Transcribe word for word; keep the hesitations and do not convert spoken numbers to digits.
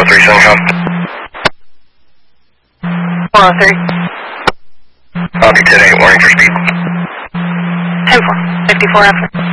three, Central. four oh three. Copy, ten eight, warning for speed. ten four, fifty-four after.